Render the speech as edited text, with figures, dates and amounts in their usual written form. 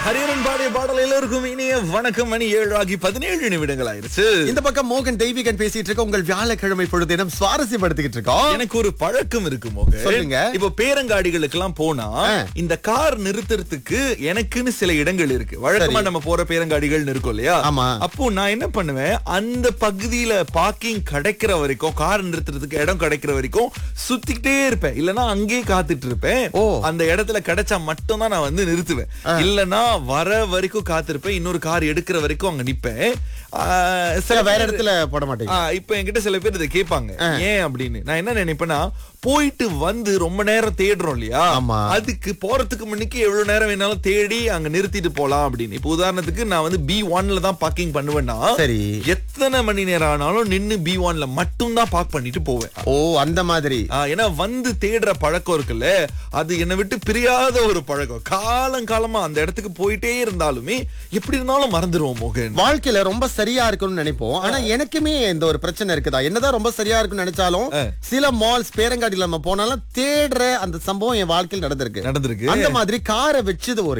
ஹரியரன் பாடிய பாடல் எல்லோருக்கும் இனிய வணக்கம். மணி 7:17 ஆயிருச்சு. இந்த பக்கம் மோகன் தெய்வீகன் பேசிட்டு இருக்க. உங்கள் வியாழக்கிழமை பொழுதினம் சுவாரஸ்யப்படுத்திக்கிட்டு இருக்கோம். எனக்கு ஒரு பழக்கம் இருக்கு மோகன். சொல்லுங்க. இப்போ பேரங்காடிகளுக்கு எல்லாம் போனா இந்த கார் நிறுத்துறதுக்கு எனக்குன்னு சில இடங்கள் இருக்கு. வழக்கமா நம்ம போற பேரங்காடிகள் இருக்கும் இல்லையா? ஆமா. அப்போ நான் என்ன பண்ணுவேன், அந்த பகுதியில பார்க்கிங் கிடைக்கிற வரைக்கும், கார் நிறுத்துறதுக்கு இடம் கிடைக்கிற வரைக்கும் சுத்திக்கிட்டே இருப்பேன். இல்லனா அங்கேயே காத்துட்டு இருப்பேன். அந்த இடத்துல கிடைச்சா மட்டும் தான் நான் வந்து நிறுத்துவேன். இல்லனா வர வரைக்கும் காத்திருப்பேன். இன்னொரு கார் எடுக்கிற வரைக்கும் அங்க நிப்பேன். வேற இடத்துல போட மாட்டேங்க. இப்ப என்கிட்ட சில பேர் இதை கேட்பாங்க, ஏன் அப்படின்னு. நான் என்ன நினைப்பேன்னா, போயிட்டு வந்து ரொம்ப நேரம் தேடுறோம் இல்லையா, அதுக்கு போறதுக்கு முன்னுக்கு எவ்வளவு நேரம் வேணாலும் தேடி அங்க நிறுத்திட்டு போலாம் அப்படின்னு. இப்ப உதாரணத்துக்கு நான் வந்து B1ல தான் பார்க்கிங் பண்ணுவேன்னா, சரி, எத்தனை மணி நேரம் ஆனாலும் நின்னு B1ல மட்டும் தான் பார்க் பண்ணிட்டு போவேன். ஓ, அந்த மாதிரி. ஏன்னா வந்து தேடுற பழக்கம் இருக்குல்ல, அது என்னை விட்டு பிரியாத ஒரு பழக்கம். காலங்காலமா அந்த இடத்துக்கு போயிட்டே இருந்தாலுமே எப்படி இருந்தாலும் மறந்துடுவோம் மோகன். வாழ்க்கையில ரொம்ப சரியா இருக்கும்னு நினைப்போம். ஆனா எனக்குமே இந்த ஒரு பிரச்சனை இருக்குதா. என்னதான் ரொம்ப சரியா இருக்கும்னு நினைச்சாலும் சில மால்ஸ் பேரங்காடியில நம்ம போனாலும் தேடுற அந்த சம்பவம் என் வாழ்க்கையில் நடந்திருக்கு. அந்த மாதிரி காரை வச்சது ஒரு